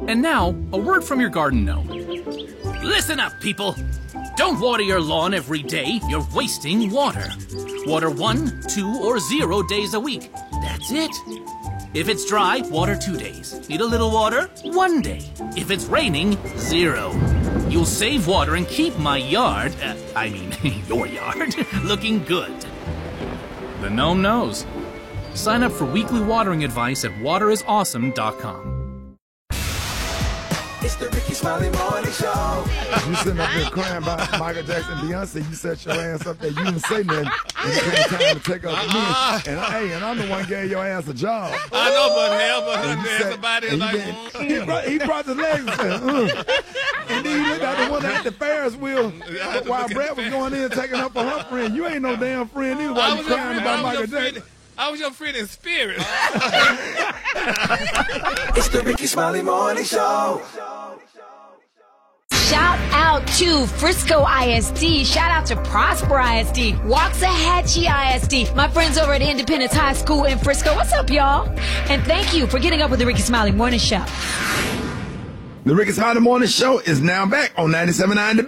And now, a word from your garden gnome. Listen up, people. Don't water your lawn every day. You're wasting water. Water 1, 2, or 0 days a week. That's it. If it's dry, water 2 days. Need a little water? 1 day. If it's raining, 0. You'll save water and keep my yard, your yard, looking good. The gnome knows. Sign up for weekly watering advice at waterisawesome.com. It's the Ricky Smiley Morning Show. You sitting up there crying about Michael Jackson and Beyonce. You set your ass up there. You didn't say nothing. It came time to take up the me. And I'm the one gave your ass a job. I know, but everybody like... He brought the legs and said, And then he looked at the one at the Ferris wheel while Brett was going in taking up for her friend. You ain't no damn friend either while you crying about Michael Jackson. I was your friend in spirit. It's the Ricky Smiley Morning Show. Shout out to Frisco ISD. Shout out to Prosper ISD. Waxahachie ISD. My friends over at Independence High School in Frisco. What's up, y'all? And thank you for getting up with the Ricky Smiley Morning Show. The Ricky Smiley Morning Show is now back on 97.9 The